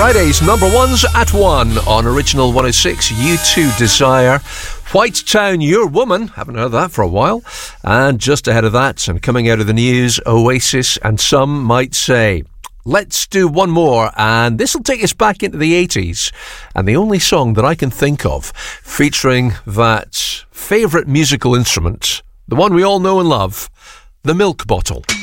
Friday's number ones at 1 on Original 106, U2 Desire. White Town, Your Woman, haven't heard that for a while. And just ahead of that, and coming out of the news, Oasis and Some Might Say. Let's do one more, and this will take us back into the 80s. And the only song that I can think of featuring that favourite musical instrument, the one we all know and love, the milk bottle.